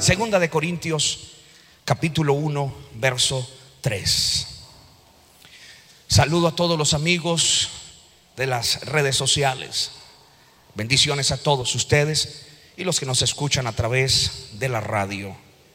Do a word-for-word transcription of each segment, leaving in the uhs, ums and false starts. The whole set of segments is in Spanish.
Segunda de Corintios, capítulo uno, verso tres. Saludo a todos los amigos de las redes sociales. Bendiciones a todos ustedes y los que nos escuchan a través de la radio.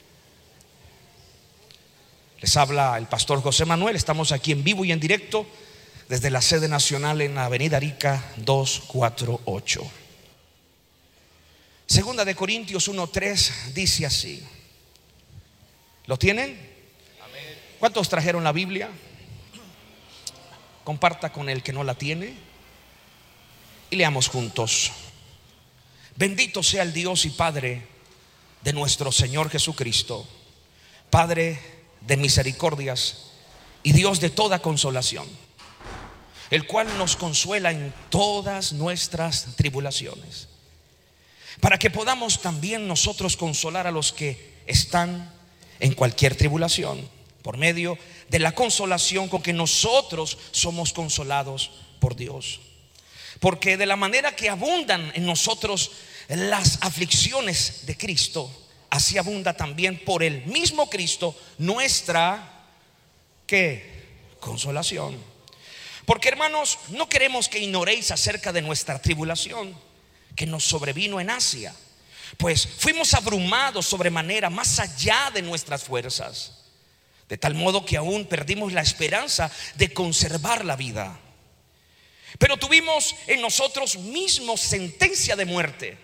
Les habla el pastor José Manuel. Estamos aquí en vivo y en directo desde la sede nacional en la avenida Arica doscientos cuarenta y ocho. Segunda de Corintios uno tres dice así. ¿Lo tienen? Amén. ¿Cuántos trajeron la Biblia? Comparta con el que no la tiene y leamos juntos. Bendito sea el Dios y Padre de nuestro Señor Jesucristo, Padre de misericordias y Dios de toda consolación, el cual nos consuela en todas nuestras tribulaciones, para que podamos también nosotros consolar a los que están en cualquier tribulación, por medio de la consolación con que nosotros somos consolados por Dios. Porque de la manera que abundan en nosotros las aflicciones de Cristo, así abunda también por el mismo Cristo nuestra ¿qué? Consolación. Porque, hermanos, no queremos que ignoréis acerca de nuestra tribulación que nos sobrevino en Asia, pues fuimos abrumados sobremanera más allá de nuestras fuerzas, de tal modo que aún perdimos la esperanza de conservar la vida. Pero tuvimos en nosotros mismos sentencia de muerte,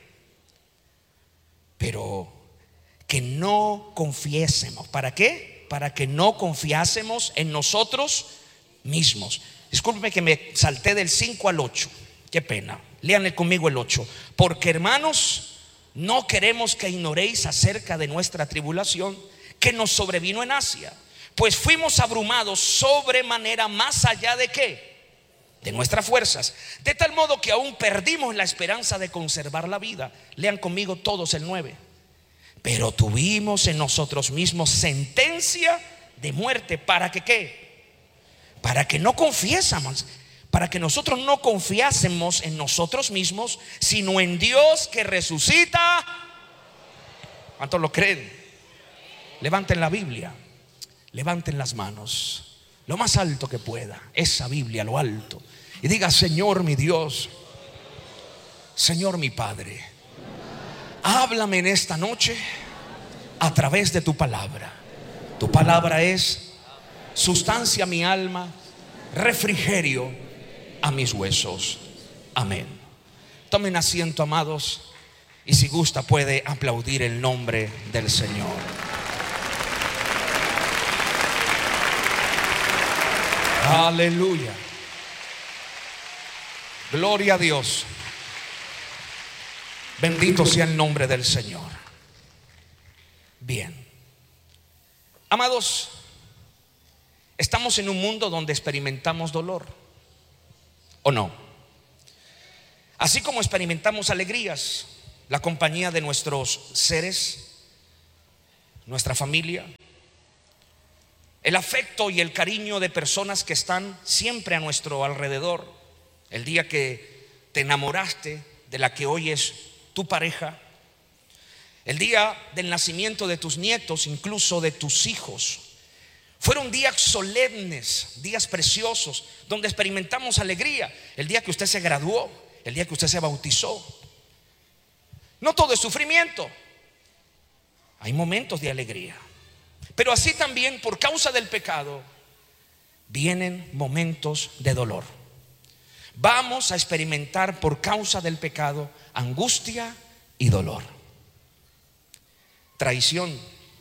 pero que no confiésemos. ¿Para qué? Para que no confiásemos en nosotros mismos. Discúlpeme que me salté del cinco al ocho. Qué pena. Léanle conmigo el ocho. Porque, hermanos, no queremos que ignoréis acerca de nuestra tribulación que nos sobrevino en Asia, pues fuimos abrumados sobremanera más allá de qué? De nuestras fuerzas, de tal modo que aún perdimos la esperanza de conservar la vida. Lean conmigo todos el nueve. Pero tuvimos en nosotros mismos sentencia de muerte. ¿Para que qué? Para que no confiésemos, para que nosotros no confiásemos en nosotros mismos, sino en Dios que resucita. ¿Cuántos lo creen? Levanten la Biblia, levanten las manos lo más alto que pueda, esa Biblia, lo alto, y diga: Señor mi Dios, Señor mi Padre, háblame en esta noche a través de tu palabra. Tu palabra es sustancia a mi alma, refrigerio a mis huesos. Amén. Tomen asiento, amados, y si gusta puede aplaudir el nombre del Señor. Aleluya. Gloria a Dios. Bendito sea el nombre del Señor. Bien, amados, estamos en un mundo donde experimentamos dolor, ¿o no? Así como experimentamos alegrías, la compañía de nuestros seres, nuestra familia, el afecto y el cariño de personas que están siempre a nuestro alrededor. El día que te enamoraste de la que hoy es tu pareja, el día del nacimiento de tus nietos, incluso de tus hijos, fueron días solemnes, días preciosos, donde experimentamos alegría. El día que usted se graduó, el día que usted se bautizó. No todo es sufrimiento, hay momentos de alegría. Pero así también, por causa del pecado, vienen momentos de dolor. Vamos a experimentar por causa del pecado angustia y dolor, traición,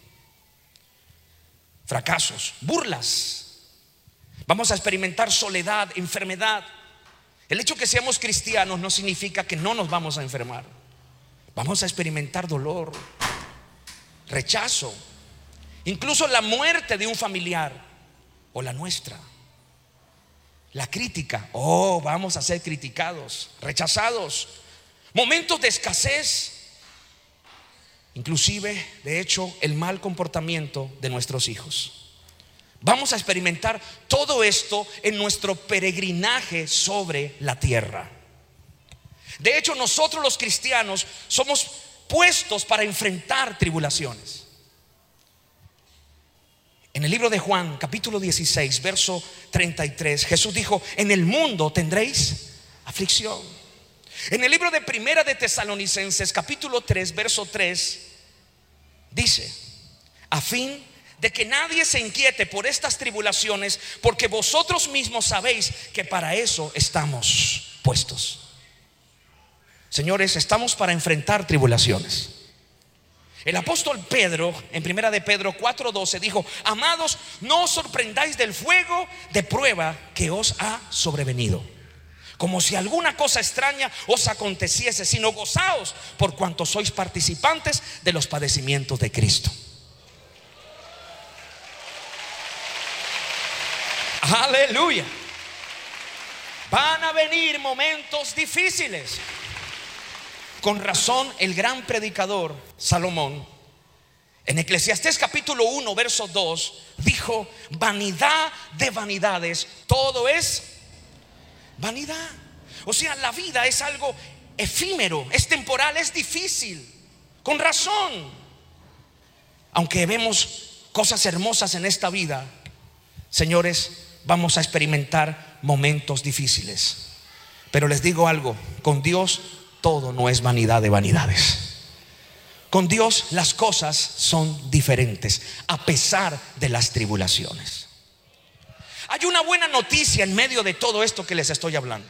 fracasos, burlas. Vamos a experimentar soledad, enfermedad. El hecho que seamos cristianos no significa que no nos vamos a enfermar. Vamos a experimentar dolor, rechazo, incluso la muerte de un familiar o la nuestra. La crítica, oh, vamos a ser criticados, rechazados. Momentos de escasez, inclusive, de hecho, el mal comportamiento de nuestros hijos. Vamos a experimentar todo esto en nuestro peregrinaje sobre la tierra. De hecho, nosotros los cristianos somos puestos para enfrentar tribulaciones. En el libro de Juan, capítulo dieciséis, verso treinta y tres, Jesús dijo: en el mundo tendréis aflicción. En el libro de Primera de Tesalonicenses, capítulo tres, verso tres, dice: a fin de que nadie se inquiete por estas tribulaciones, porque vosotros mismos sabéis que para eso estamos puestos. Señores, estamos para enfrentar tribulaciones. El apóstol Pedro, en Primera de Pedro cuatro doce, dijo: amados, no os sorprendáis del fuego de prueba que os ha sobrevenido, como si alguna cosa extraña os aconteciese, sino gozaos por cuanto sois participantes de los padecimientos de Cristo. Aleluya. Van a venir momentos difíciles. Con razón, el gran predicador Salomón, en Eclesiastés capítulo uno, verso dos, dijo: vanidad de vanidades, todo es vanidad. O sea, la vida es algo efímero, es temporal, es difícil. Con razón, aunque vemos cosas hermosas en esta vida, señores, vamos a experimentar momentos difíciles. Pero les digo algo: con Dios todo no es vanidad de vanidades. Con Dios las cosas son diferentes, a pesar de las tribulaciones. Hay una buena noticia en medio de todo esto que les estoy hablando.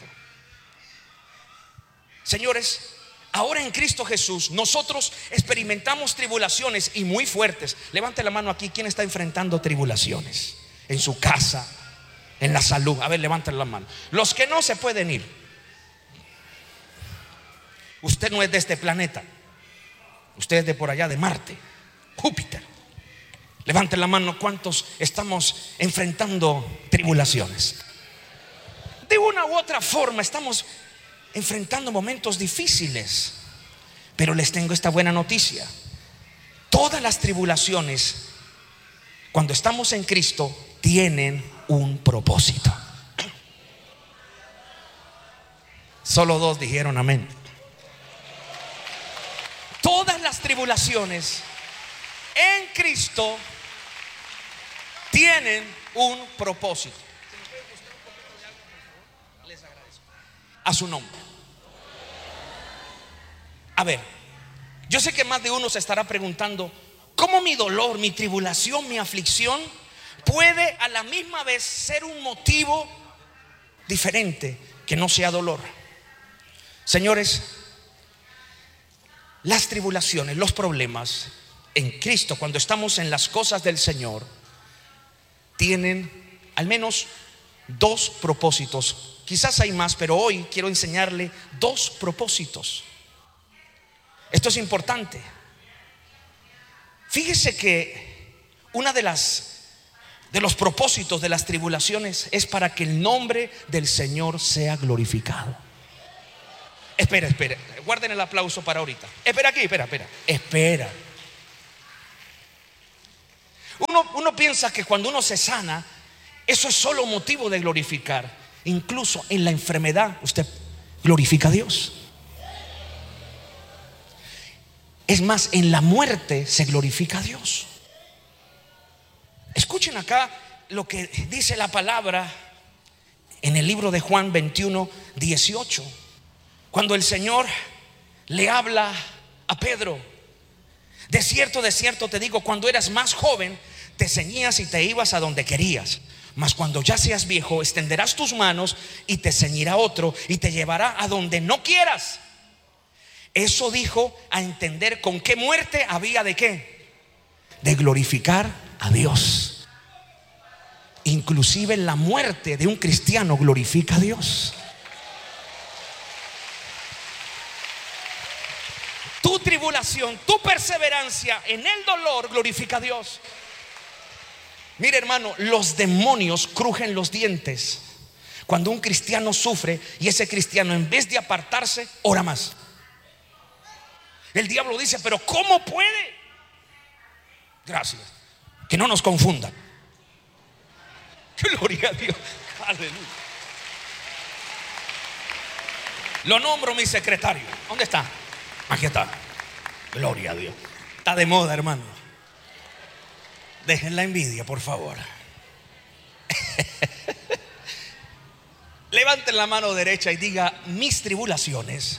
Señores, ahora en Cristo Jesús nosotros experimentamos tribulaciones, y muy fuertes. Levante la mano aquí, ¿quién está enfrentando tribulaciones en su casa, en la salud? A ver, levanten la mano. Los que no se pueden ir. Usted no es de este planeta, usted es de por allá, de Marte, Júpiter. Levanten la mano, ¿cuántos estamos enfrentando tribulaciones? De una u otra forma estamos enfrentando momentos difíciles. Pero les tengo esta buena noticia: todas las tribulaciones, cuando estamos en Cristo, tienen un propósito. Solo dos dijeron amén. Todas las tribulaciones en Cristo tienen un propósito. Les agradezco. A su nombre. A ver, yo sé que más de uno se estará preguntando: ¿cómo mi dolor, mi tribulación, mi aflicción puede a la misma vez ser un motivo diferente que no sea dolor? Señores, las tribulaciones, los problemas en Cristo, cuando estamos en las cosas del Señor, tienen al menos dos propósitos. Quizás hay más, pero hoy quiero enseñarle dos propósitos. Esto es importante. Fíjese que una de las de los propósitos de las tribulaciones es para que el nombre del Señor sea glorificado. Espera, espera, guarden el aplauso para ahorita. Espera aquí, espera, espera, espera. Uno, uno piensa que cuando uno se sana, eso es solo motivo de glorificar. Incluso en la enfermedad usted glorifica a Dios. Es más, en la muerte se glorifica a Dios. Escuchen acá lo que dice la palabra en el libro de Juan veintiuno, dieciocho. Cuando el Señor le habla a Pedro: de cierto, de cierto te digo, cuando eras más joven te ceñías y te ibas a donde querías, mas cuando ya seas viejo extenderás tus manos y te ceñirá otro y te llevará a donde no quieras. Eso dijo a entender con qué muerte había de qué, de glorificar a Dios. Inclusive la muerte de un cristiano glorifica a Dios. Tu tribulación, tu perseverancia en el dolor glorifica a Dios. Mire, hermano, los demonios crujen los dientes cuando un cristiano sufre y ese cristiano, en vez de apartarse, ora más. El diablo dice: pero ¿cómo puede? Gracias. Que no nos confundan. Gloria a Dios. Aleluya. Lo nombro mi secretario. ¿Dónde está? Aquí está. Gloria a Dios. Está de moda, hermano. Dejen la envidia, por favor. Levanten la mano derecha y diga: mis tribulaciones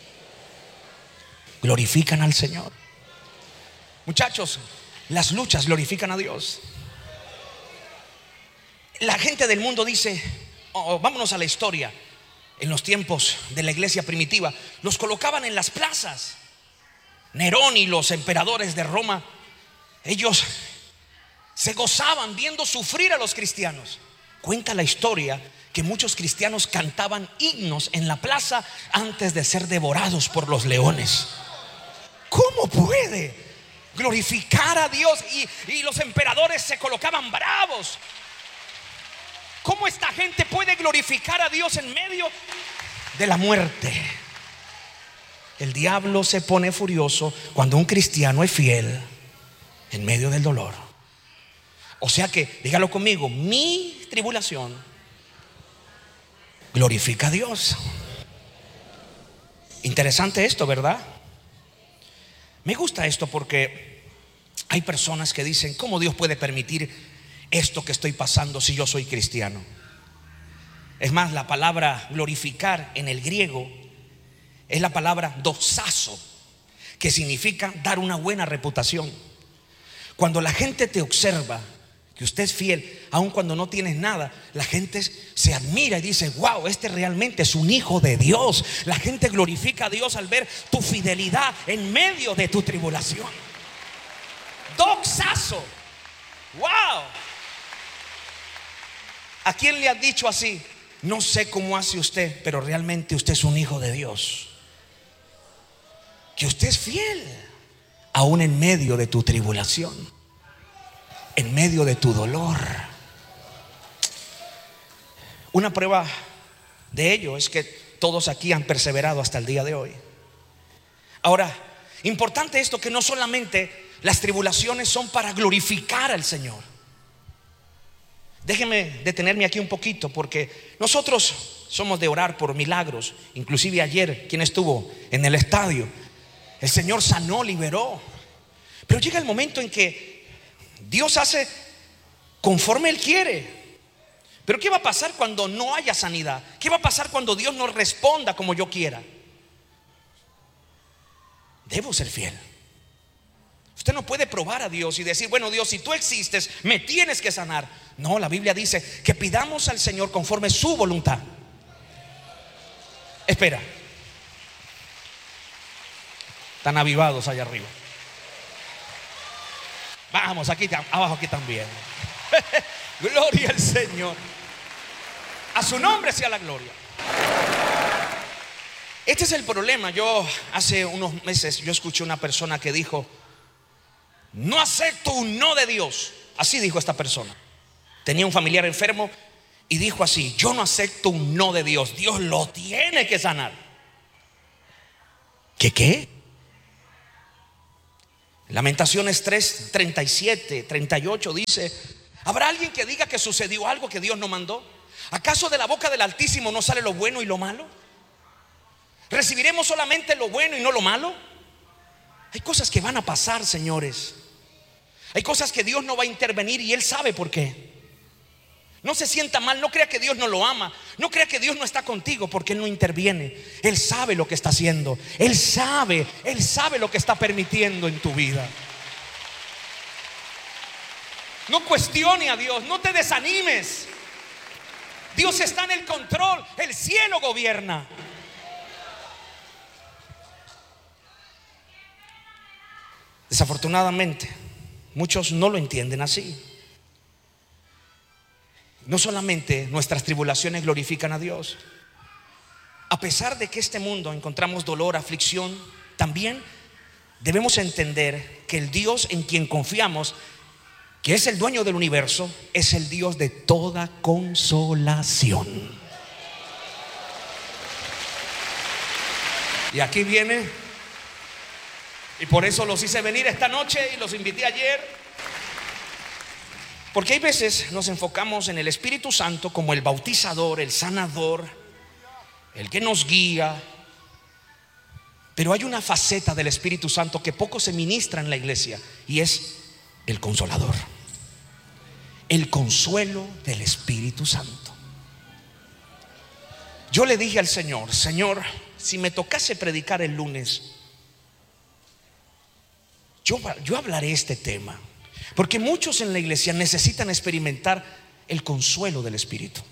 glorifican al Señor. Muchachos, las luchas glorifican a Dios. La gente del mundo dice, oh, vámonos a la historia. En los tiempos de la iglesia primitiva, los colocaban en las plazas. Nerón y los emperadores de Roma, ellos se gozaban viendo sufrir a los cristianos. Cuenta la historia que muchos cristianos cantaban himnos en la plaza antes de ser devorados por los leones. ¿Cómo puede glorificar a Dios? Y, y los emperadores se colocaban bravos. ¿Cómo esta gente puede glorificar a Dios en medio de la muerte? El diablo se pone furioso cuando un cristiano es fiel en medio del dolor. O sea que, dígalo conmigo, mi tribulación glorifica a Dios. Interesante esto, ¿verdad? Me gusta esto porque hay personas que dicen: ¿cómo Dios puede permitir esto que estoy pasando si yo soy cristiano? Es más, la palabra glorificar en el griego es la palabra doxazo, que significa dar una buena reputación. Cuando la gente te observa que usted es fiel, aun cuando no tienes nada, la gente se admira y dice: wow, este realmente es un hijo de Dios. La gente glorifica a Dios al ver tu fidelidad en medio de tu tribulación. Doxazo. Wow. ¿A quién le has dicho así? No sé cómo hace usted, pero realmente usted es un hijo de Dios. Que usted es fiel aún en medio de tu tribulación, en medio de tu dolor. Una prueba de ello es que todos aquí han perseverado hasta el día de hoy. Ahora, importante esto, que no solamente las tribulaciones son para glorificar al Señor. Déjenme detenerme aquí un poquito, porque nosotros somos de orar por milagros. Inclusive ayer, quien estuvo en el estadio, el Señor sanó, liberó. Pero llega el momento en que Dios hace conforme Él quiere. Pero ¿qué va a pasar cuando no haya sanidad? ¿Qué va a pasar cuando Dios no responda como yo quiera? Debo ser fiel. Usted no puede probar a Dios y decir: bueno, Dios, si tú existes, me tienes que sanar. No, la Biblia dice que pidamos al Señor conforme su voluntad. Espera. Están avivados allá arriba. Vamos, aquí abajo, aquí también. Gloria al Señor. A su nombre sea la gloria. Este es el problema. Yo hace unos meses yo escuché una persona que dijo: no acepto un no de Dios. Así dijo esta persona. Tenía un familiar enfermo y dijo así: yo no acepto un no de Dios. Dios lo tiene que sanar. ¿Qué qué? Lamentaciones tres, treinta y siete, treinta y ocho dice: ¿habrá alguien que diga que sucedió algo que Dios no mandó? ¿Acaso de la boca del Altísimo no sale lo bueno y lo malo? ¿Recibiremos solamente lo bueno y no lo malo? Hay cosas que van a pasar, señores. Hay cosas que Dios no va a intervenir y Él sabe por qué. No se sienta mal, no crea que Dios no lo ama, no crea que Dios no está contigo, porque Él no interviene. Él sabe lo que está haciendo. Él sabe, Él sabe lo que está permitiendo en tu vida. No cuestione a Dios, no te desanimes. Dios está en el control, el cielo gobierna. Desafortunadamente, muchos no lo entienden así. No solamente nuestras tribulaciones glorifican a Dios. A pesar de que este mundo encontramos dolor, aflicción, también debemos entender que el Dios en quien confiamos, que es el dueño del universo, es el Dios de toda consolación. Y aquí viene, y por eso los hice venir esta noche y los invité ayer. Porque hay veces nos enfocamos en el Espíritu Santo como el bautizador, el sanador, el que nos guía. Pero hay una faceta del Espíritu Santo que poco se ministra en la iglesia, y es el consolador, el consuelo del Espíritu Santo. Yo le dije al Señor: Señor, si me tocase predicar el lunes, yo, yo hablaré este tema, porque muchos en la iglesia necesitan experimentar el consuelo del Espíritu.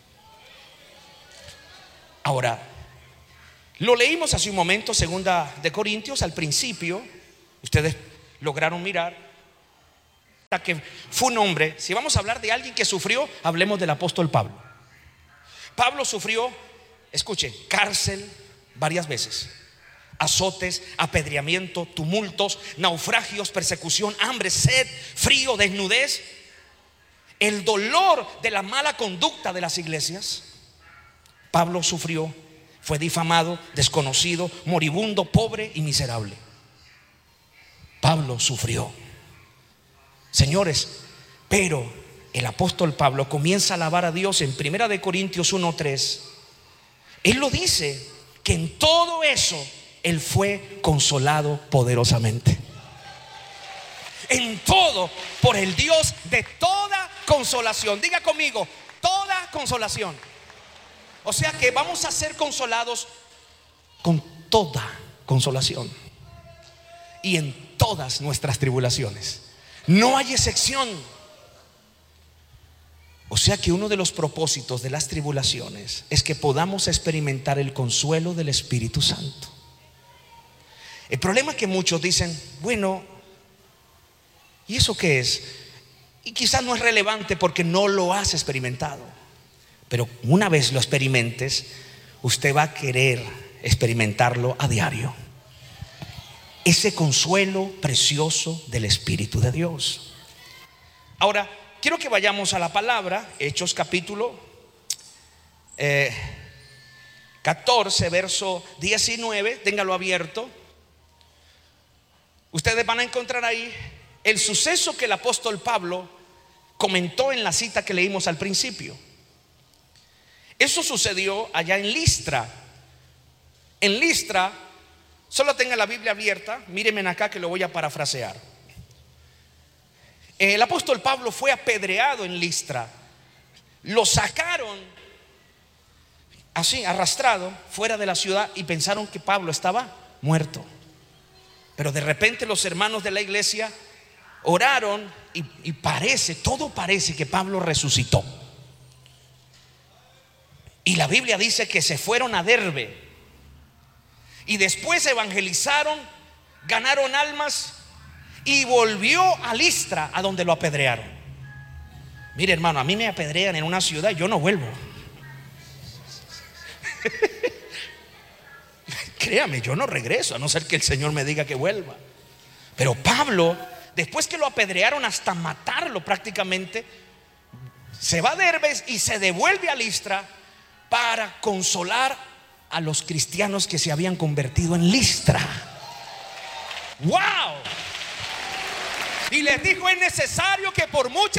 Ahora, lo leímos hace un momento, segunda de Corintios, al principio. Ustedes lograron mirar que fue un hombre. Si vamos a hablar de alguien que sufrió, hablemos del apóstol Pablo. Pablo sufrió, escuche, cárcel varias veces, azotes, apedreamiento, tumultos, naufragios, persecución, hambre, sed, frío, desnudez, el dolor de la mala conducta de las iglesias. Pablo sufrió, fue difamado, desconocido, moribundo, pobre y miserable. Pablo sufrió, señores. Pero el apóstol Pablo comienza a alabar a Dios en primera de Corintios uno tres. Él lo dice, que en todo eso él fue consolado poderosamente. En todo, por el Dios de toda consolación. Diga conmigo, toda consolación. O sea que vamos a ser consolados con toda consolación y en todas nuestras tribulaciones. No hay excepción. O sea que uno de los propósitos de las tribulaciones es que podamos experimentar el consuelo del Espíritu Santo. El problema es que muchos dicen: bueno, ¿y eso qué es? Y quizás no es relevante porque no lo has experimentado. Pero una vez lo experimentes, usted va a querer experimentarlo a diario. Ese consuelo precioso del Espíritu de Dios. Ahora, quiero que vayamos a la palabra, Hechos capítulo eh, catorce, verso diecinueve. Téngalo abierto. Ustedes van a encontrar ahí el suceso que el apóstol Pablo comentó en la cita que leímos al principio. Eso sucedió allá en Listra. En Listra, solo tenga la Biblia abierta, mírenme acá que lo voy a parafrasear. El apóstol Pablo fue apedreado en Listra. Lo sacaron así, arrastrado, fuera de la ciudad, y pensaron que Pablo estaba muerto. Pero de repente los hermanos de la iglesia oraron y, y parece, todo parece que Pablo resucitó. Y la Biblia dice que se fueron a Derbe y después evangelizaron, ganaron almas, y volvió a Listra, a donde lo apedrearon. Mire, hermano, a mí me apedrean en una ciudad y yo no vuelvo. Créame, yo no regreso, a no ser que el Señor me diga que vuelva. Pero Pablo, después que lo apedrearon hasta matarlo prácticamente, se va a Derbe y se devuelve a Listra para consolar a los cristianos que se habían convertido en Listra. ¡Wow! Y les dijo: es necesario que por muchas